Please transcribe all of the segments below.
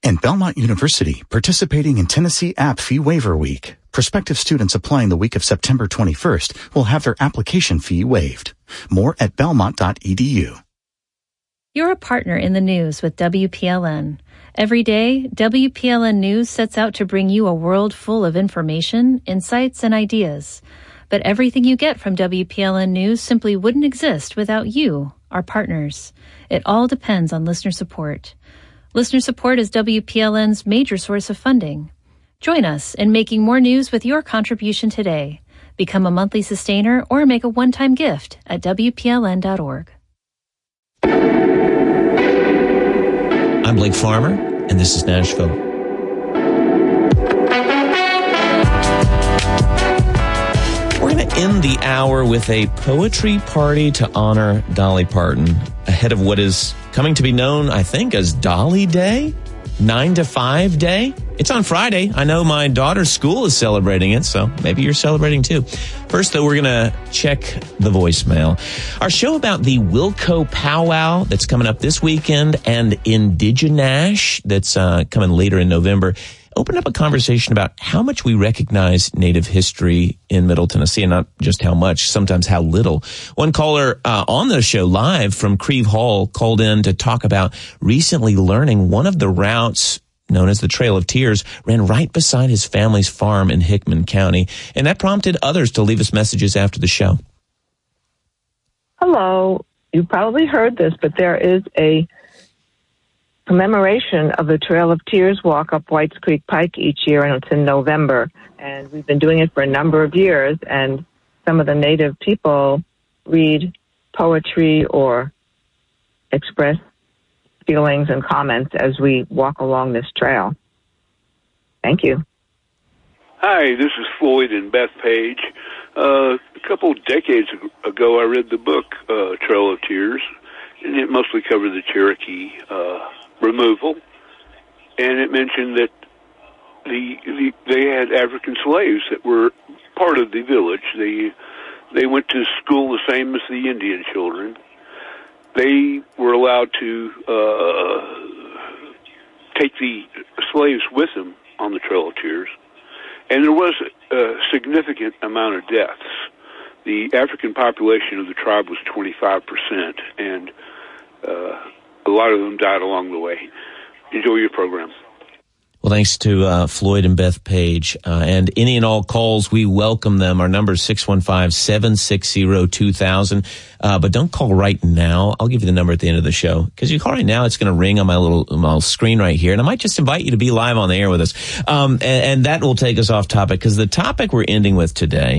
And Belmont University, participating in Tennessee App Fee Waiver Week. Prospective students applying the week of September 21st will have their application fee waived. More at belmont.edu. You're a partner in the news with WPLN. Every day, WPLN News sets out to bring you a world full of information, insights, and ideas. But everything you get from WPLN News simply wouldn't exist without you, our partners. It all depends on listener support. Listener support is WPLN's major source of funding. Join us in making more news with your contribution today. Become a monthly sustainer or make a one-time gift at WPLN.org. I'm Blake Farmer, and this is Nashville. We're going to end the hour with a poetry party to honor Dolly Parton ahead of what is coming to be known, I think, as Dolly Day, 9 to 5 Day. It's on Friday. I know my daughter's school is celebrating it, so maybe you're celebrating too. First, though, we're going to check the voicemail. Our show about the Wilco Powwow that's coming up this weekend and Indiginash that's coming later in November opened up a conversation about how much we recognize Native history in Middle Tennessee, and not just how much, sometimes how little. One caller on the show live from Creve Hall called in to talk about recently learning one of the routes known as the Trail of Tears ran right beside his family's farm in Hickman County, and that prompted others to leave us messages after the show. Hello. You probably heard this, but there is a commemoration of the Trail of Tears walk up Whites Creek Pike each year, and it's in November. And we've been doing it for a number of years, and some of the Native people read poetry or express feelings and comments as we walk along this trail. Thank you. Hi, this is Floyd and Beth Page. A couple of decades ago, I read the book Trail of Tears, and it mostly covered the Cherokee removal, and it mentioned that they had African slaves that were part of the village. They went to school the same as the Indian children. They were allowed to take the slaves with them on the Trail of Tears, and there was a significant amount of deaths. The African population of the tribe was 25%, and a lot of them died along the way. Enjoy your program. Well, thanks to Floyd and Beth Page. And any and all calls, we welcome them. Our number is 615-760-2000. But don't call right now. I'll give you the number at the end of the show. Because you call right now, it's going to ring on my little screen right here. And I might just invite you to be live on the air with us. And that will take us off topic. Because the topic we're ending with today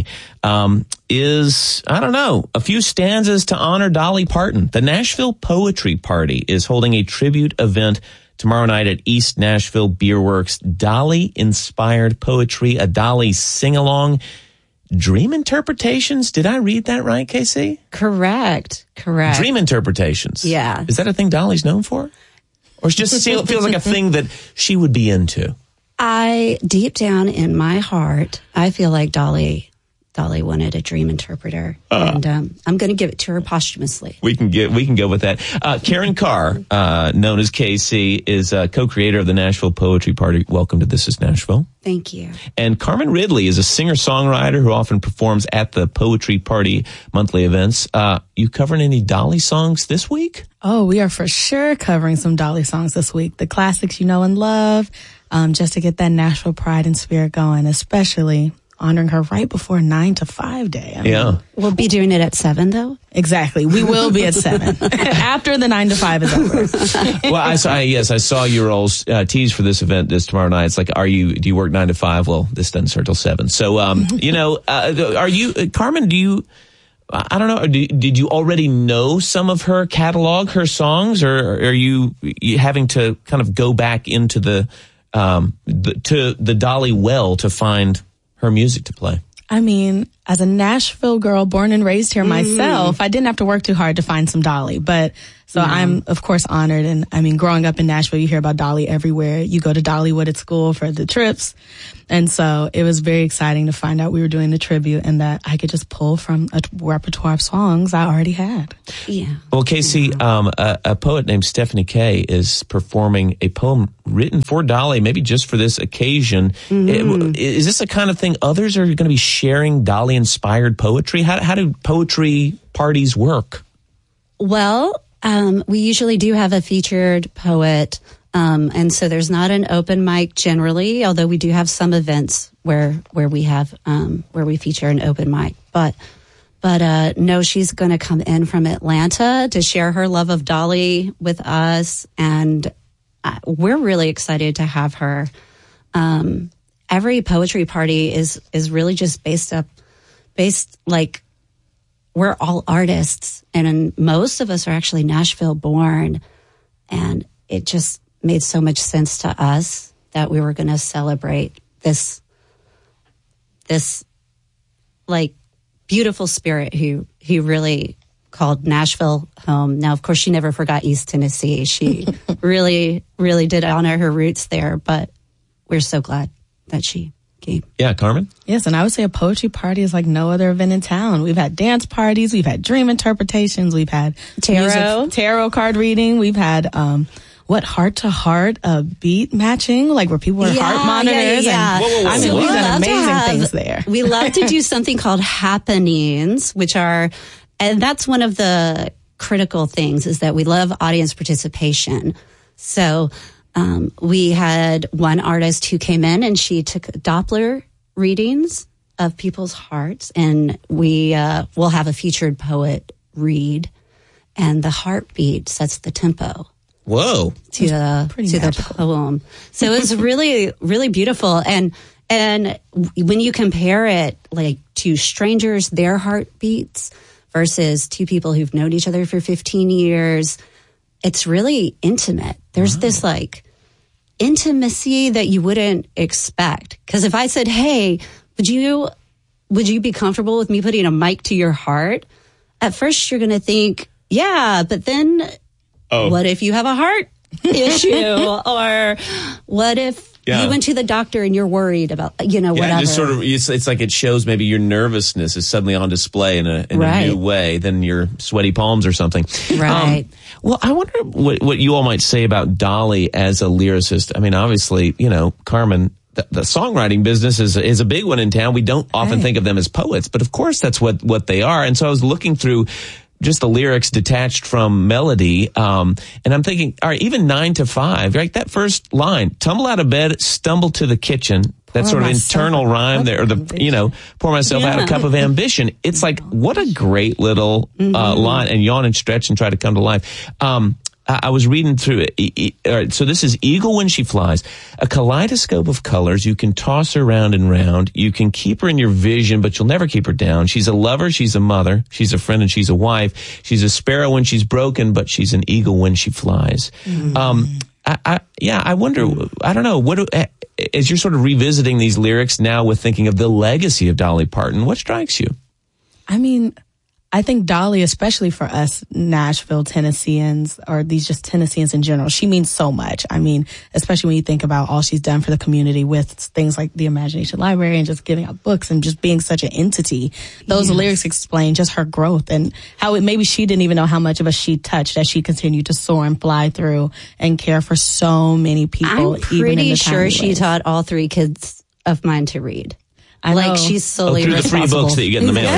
is, I don't know, a few stanzas to honor Dolly Parton. The Nashville Poetry Party is holding a tribute event tomorrow night at East Nashville Beer Works. Dolly-inspired poetry, a Dolly sing-along. Dream interpretations? Did I read that right, KC? Correct. Dream interpretations. Yeah. Is that a thing Dolly's known for? Or it just feels like a thing that she would be into? Deep down in my heart, I feel like Dolly wanted a dream interpreter, and I'm going to give it to her posthumously. We can go with that. Karen Carr, known as KC, is co-creator of the Nashville Poetry Party. Welcome to This Is Nashville. Thank you. And Carmen Ridley is a singer-songwriter who often performs at the Poetry Party monthly events. You covering any Dolly songs this week? Oh, we are for sure covering some Dolly songs this week. The classics you know and love, just to get that Nashville pride and spirit going, especially honoring her right before 9 to 5 Day. Yeah. We'll be doing it at 7, though? Exactly. We will be at 7 after the 9 to 5 is over. Well, I saw your old tease for this event this tomorrow night. It's like, do you work 9 to 5? Well, this doesn't start till 7. So, are you, Carmen, I don't know, did you already know some of her catalog, her songs, or are you having to kind of go back into the Dolly well to find her music to play? I mean, as a Nashville girl born and raised here myself, I didn't have to work too hard to find some Dolly, but So I'm, of course, honored. And I mean, growing up in Nashville, you hear about Dolly everywhere. You go to Dollywood at school for the trips. And so it was very exciting to find out we were doing the tribute and that I could just pull from a repertoire of songs I already had. Yeah. Well, Casey, a poet named Stephanie Kay is performing a poem written for Dolly, maybe just for this occasion. Is this the kind of thing others are going to be sharing Dolly-inspired poetry? How do poetry parties work? Well, we usually do have a featured poet, and so there's not an open mic generally, although we do have some events where we have where we feature an open mic. But no, she's going to come in from Atlanta to share her love of Dolly with us, and we're really excited to have her. Every poetry party is really just based like we're all artists, and most of us are actually Nashville born, and it just made so much sense to us that we were going to celebrate this like beautiful spirit who really called Nashville home. Now, of course, she never forgot East Tennessee. She really, really did honor her roots there, but we're so glad that she came. Yeah, Carmen? Yes, and I would say a poetry party is like no other event in town. We've had dance parties, we've had dream interpretations, we've had tarot card reading, we've had heart-to-heart beat matching, like where people were heart monitors. Yeah. And, I mean, we've done amazing things there. We love to do something called happenings, and that's one of the critical things is that we love audience participation. So we had one artist who came in and she took Doppler readings of people's hearts, and we will have a featured poet read, and the heartbeat sets the tempo. Whoa. To the poem. So it's really, really beautiful. And when you compare it like to strangers, their heartbeats versus two people who've known each other for 15 years, it's really intimate. There's this like intimacy that you wouldn't expect. Because if I said, hey, would you be comfortable with me putting a mic to your heart? At first you're going to think, yeah, but then what if you have a heart issue? Or what if you went to the doctor and you're worried about, whatever. Just sort of, it's like it shows maybe your nervousness is suddenly on display in a new way than your sweaty palms or something. Right. Well, I wonder what you all might say about Dolly as a lyricist. I mean, obviously, Carmen, the songwriting business is a big one in town. We don't often think of them as poets, but of course that's what they are. And so I was looking through just the lyrics detached from melody. And I'm thinking, all right, even 9 to 5, right? That first line, tumble out of bed, stumble to the kitchen. That sort of internal rhyme there, or pour myself out a cup of ambition. It's like, what a great little line, and yawn and stretch and try to come to life. I was reading through it. All right, so this is Eagle When She Flies. A kaleidoscope of colors. You can toss her round and round. You can keep her in your vision, but you'll never keep her down. She's a lover. She's a mother. She's a friend, and she's a wife. She's a sparrow when she's broken, but she's an eagle when she flies. I wonder, I don't know, as you're sort of revisiting these lyrics now with thinking of the legacy of Dolly Parton, what strikes you? I mean, I think Dolly, especially for us Nashville Tennesseans, or these just Tennesseans in general, she means so much. I mean, especially when you think about all she's done for the community with things like the Imagination Library and just giving out books and just being such an entity. Those lyrics explain just her growth and how maybe she didn't even know how much of us she touched as she continued to soar and fly through and care for so many people. I'm pretty sure she taught all 3 kids of mine to read. Like she's solely through the responsible. free books that you get in the mail.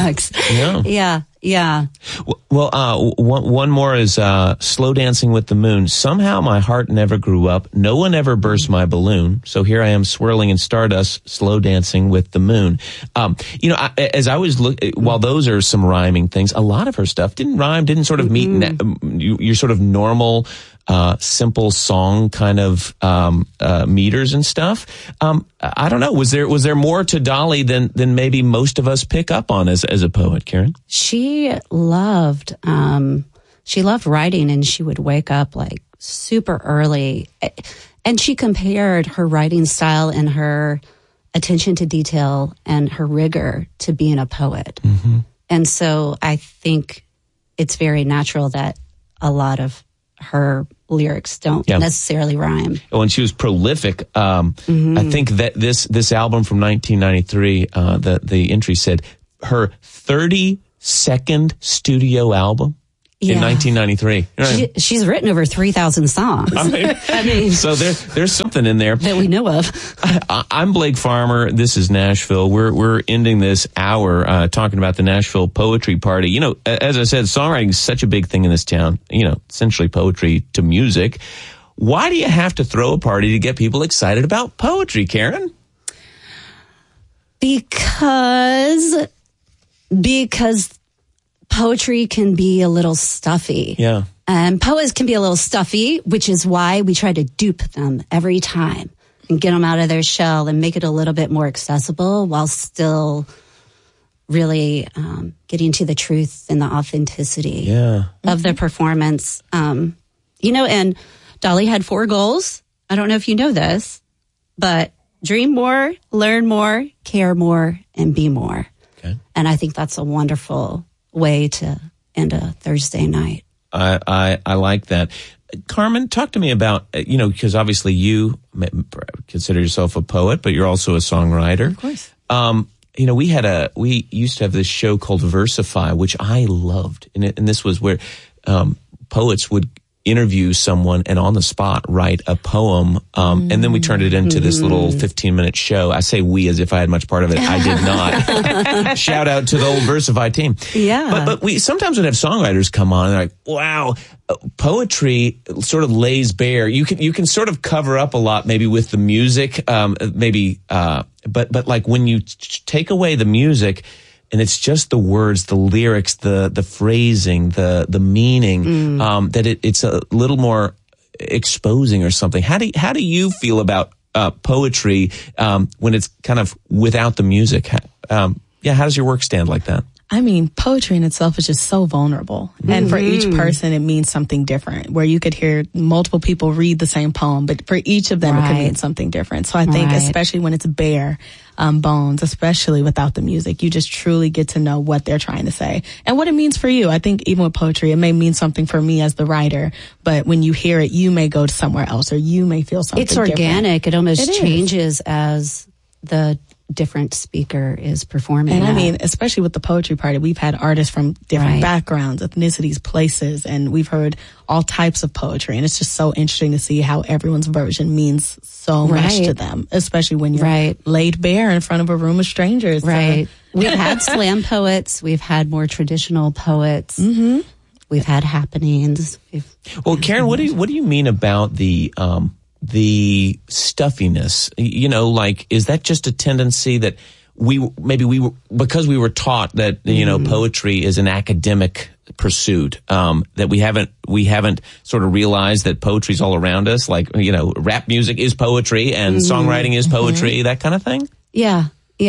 Yeah. Well, one more is Slow Dancing with the Moon. Somehow my heart never grew up. No one ever burst my balloon. So here I am swirling in stardust, slow dancing with the moon. As I was while those are some rhyming things, a lot of her stuff didn't rhyme, didn't sort of meet your sort of normal simple song kind of meters and stuff. I don't know. Was there more to Dolly than maybe most of us pick up on as a poet, Karen? She loved writing, and she would wake up like super early. And she compared her writing style and her attention to detail and her rigor to being a poet. And so I think it's very natural that a lot of her lyrics don't necessarily rhyme. Oh, and she was prolific. I think that this album from 1993, the entry said her 32nd studio album in 1993. She's written over 3,000 songs. I mean, so there's something in there that we know of. I'm Blake Farmer. This is Nashville. We're ending this hour talking about the Nashville Poetry Party. You know, as I said, songwriting is such a big thing in this town. You know, essentially poetry to music. Why do you have to throw a party to get people excited about poetry, Karen? Because poetry can be a little stuffy. Yeah. And poets can be a little stuffy, which is why we try to dupe them every time and get them out of their shell and make it a little bit more accessible while still really getting to the truth and the authenticity of the performance. You know, and Dolly had 4 goals. I don't know if you know this, but dream more, learn more, care more, and be more. Okay. And I think that's a wonderful way to end a Thursday night. I like that. Carmen, talk to me about, you know, because obviously you consider yourself a poet, but you're also a songwriter. Of course. You know, we used to have this show called Versify, which I loved. And this was where poets would interview someone and on the spot write a poem. And then we turned it into this little 15-minute show. I say we as if I had much part of it. I did not. Shout out to the old Versify team. Yeah. But we sometimes would have songwriters come on and they're like, wow, poetry sort of lays bare. You can sort of cover up a lot maybe with the music, but like when you take away the music, and it's just the words, the lyrics, the phrasing, the meaning, that it's a little more exposing or something. How do you feel about poetry when it's kind of without the music? How does your work stand like that? I mean, poetry in itself is just so vulnerable. And for each person, it means something different, where you could hear multiple people read the same poem, but for each of them, it could mean something different. So I think especially when it's bare bones, especially without the music, you just truly get to know what they're trying to say and what it means for you. I think even with poetry, it may mean something for me as the writer, but when you hear it, you may go to somewhere else or you may feel something different. It's organic. It almost changes as the different speaker is performing. And I mean, especially with the poetry party, we've had artists from different backgrounds, ethnicities, places, and we've heard all types of poetry. And it's just so interesting to see how everyone's version means so much to them, especially when you're laid bare in front of a room of strangers. Right. We've had slam poets. We've had more traditional poets. Mm-hmm. We've had happenings. Well, Karen, what do you mean about the stuffiness? You know, like, is that just a tendency that because we were taught that, you know, poetry is an academic pursuit, that we haven't sort of realized that poetry's all around us, like, you know, rap music is poetry and songwriting is poetry, that kind of thing? Yeah.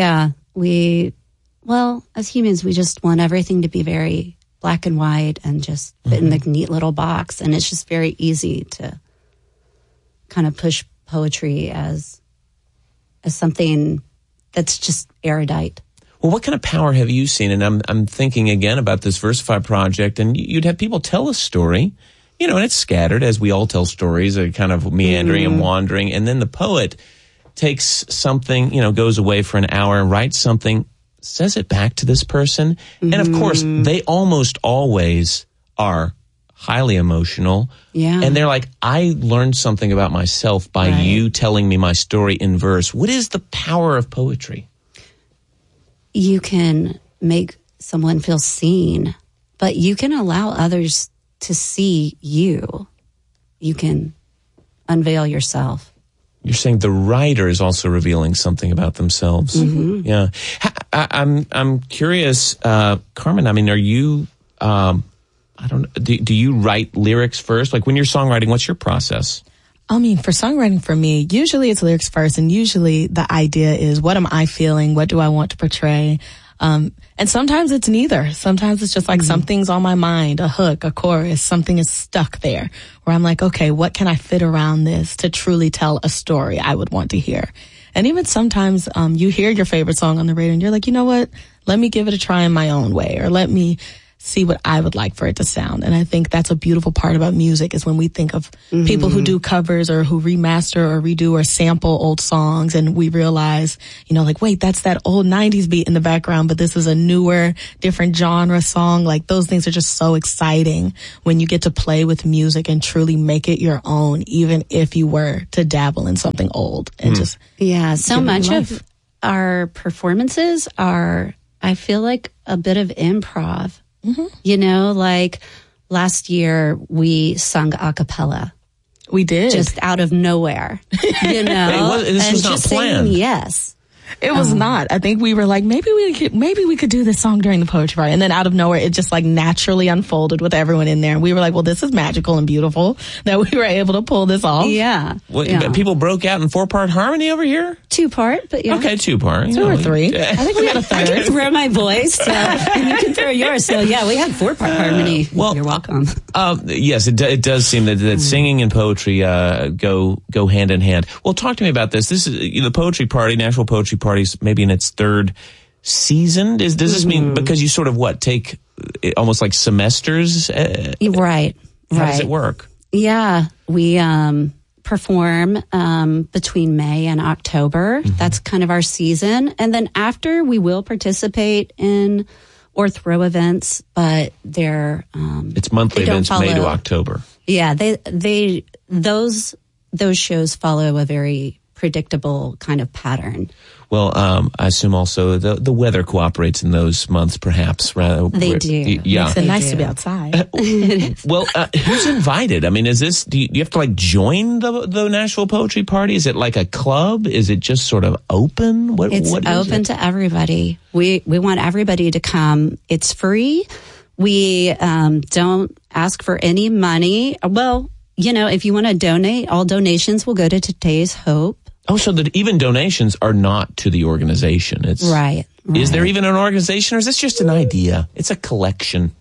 Well, as humans, we just want everything to be very black and white and just fit in the neat little box. And it's just very easy to kind of push poetry as something that's just erudite. Well, what kind of power have you seen? And I'm thinking again about this Versify project, and you'd have people tell a story, you know, and it's scattered as we all tell stories, kind of meandering and wandering. And then the poet takes something, you know, goes away for an hour and writes something, says it back to this person. And of course, they almost always are highly emotional. Yeah. And they're like, I learned something about myself by you telling me my story in verse. What is the power of poetry? You can make someone feel seen, but you can allow others to see you. You can unveil yourself. You're saying the writer is also revealing something about themselves. Mm-hmm. Yeah. I'm curious, Carmen, I mean, are you, do you write lyrics first? Like when you're songwriting, what's your process? I mean, for songwriting for me, usually it's lyrics first, and usually the idea is, what am I feeling? What do I want to portray? And sometimes it's neither. Sometimes it's just like something's on my mind, a hook, a chorus, something is stuck there where I'm like, okay, what can I fit around this to truly tell a story I would want to hear? And even sometimes you hear your favorite song on the radio and you're like, you know what? Let me give it a try in my own way, or let me see what I would like for it to sound. And I think that's a beautiful part about music is when we think of people who do covers or who remaster or redo or sample old songs, and we realize, like, wait, that's that old 90s beat in the background, but this is a newer, different genre song. Like, those things are just so exciting when you get to play with music and truly make it your own, even if you were to dabble in something old and just so much of our performances are, I feel like, a bit of improv. Like last year we sung a cappella. We did. Just out of nowhere, This was not planned. Yes. It was not. I think we were like, maybe we could do this song during the poetry party. And then out of nowhere, it just like naturally unfolded with everyone in there. And we were like, well, this is magical and beautiful that we were able to pull this off. Yeah. People broke out in 4-part harmony over here? 2-part, but Okay, 2-part. 2 or 3. I think we had a third. I can throw my voice, and you can throw yours. So we had 4-part harmony. Well, you're welcome. Yes, it does seem that singing and poetry go hand in hand. Well, talk to me about this. This is the poetry party, Nashville Poetry Party's maybe in its 3rd season. Does this mean because you sort of take almost like semesters? Right. How does it work? Yeah, we perform between May and October. That's kind of our season. And then after, we will participate in or throw events, but they're it's monthly events, May to October. Yeah, those shows follow a very predictable kind of pattern. Well, I assume also the weather cooperates in those months, perhaps. They do. Yeah, makes it nice to be outside. Well, who's invited? I mean, is this? Do you have to join the Nashville Poetry Party? Is it like a club? Is it just sort of open? It's open to everybody. We want everybody to come. It's free. We don't ask for any money. Well, if you want to donate, all donations will go to Today's Hope. Oh, so that even donations are not to the organization. It's right. Is there even an organization, or is this just an idea? It's a collection.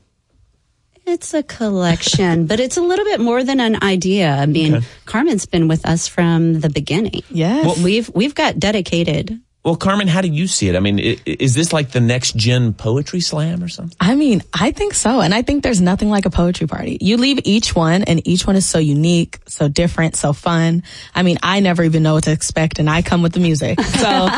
It's a collection, but it's a little bit more than an idea. I mean, Carmen's been with us from the beginning. Yes. Well, we've got dedicated. Well, Carmen, how do you see it? I mean, is this like the next gen poetry slam or something? I mean, I think so. And I think there's nothing like a poetry party. You leave each one, and each one is so unique, so different, so fun. I mean, I never even know what to expect, and I come with the music. So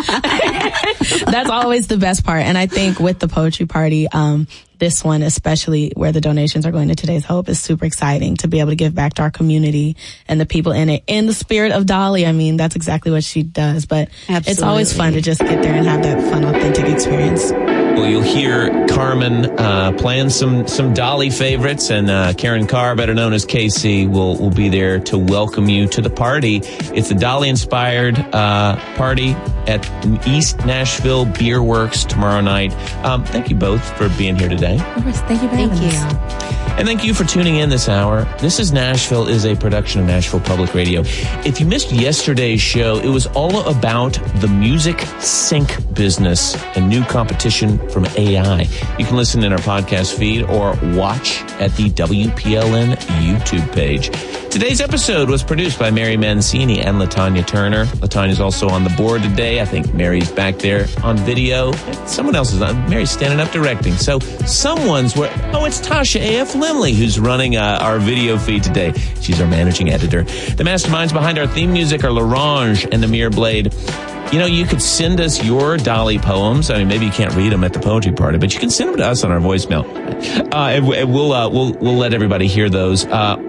that's always the best part. And I think with the poetry party, this one, especially where the donations are going to Today's Hope, is super exciting to be able to give back to our community and the people in it. In the spirit of Dolly, I mean, that's exactly what she does. But It's always fun to just get there and have that fun, authentic experience. Well, you'll hear Carmen playing some Dolly favorites, and Karen Carr, better known as KC, will be there to welcome you to the party. It's a Dolly-inspired party at East Nashville Beer Works tomorrow night. Thank you both for being here today. Of course, thank you for having us. And thank you for tuning in this hour. This is Nashville is a production of Nashville Public Radio. If you missed yesterday's show, it was all about the music sync business and new competition from AI. You can listen in our podcast feed or watch at the WPLN YouTube page. Today's episode was produced by Mary Mancini and LaTanya Turner. LaTanya's also on the board today. I think Mary's back there on video. Someone else is on. Mary's standing up directing. So someone's where. Oh, it's Tasha A.F. Limley who's running our video feed today. She's our managing editor. The masterminds behind our theme music are LaRange and Namir Blade. You could send us your Dolly poems. I mean, maybe you can't read them at the poetry party, but you can send them to us on our voicemail. And we'll let everybody hear those.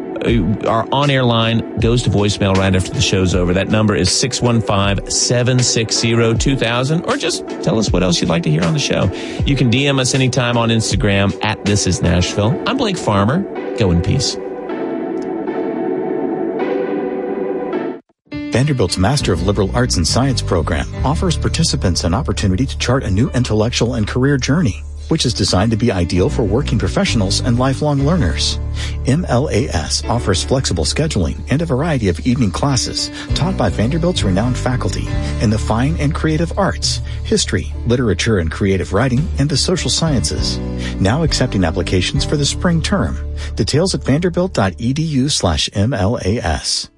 Our on-air line goes to voicemail right after the show's over. That number is 615-760-2000, or just tell us what else you'd like to hear on the show. You can DM us anytime on Instagram at This Is Nashville. I'm Blake Farmer. Go in peace. Vanderbilt's Master of Liberal Arts and Science program offers participants an opportunity to chart a new intellectual and career journey, which is designed to be ideal for working professionals and lifelong learners. MLAS offers flexible scheduling and a variety of evening classes taught by Vanderbilt's renowned faculty in the fine and creative arts, history, literature and creative writing, and the social sciences. Now accepting applications for the spring term. Details at vanderbilt.edu/MLAS.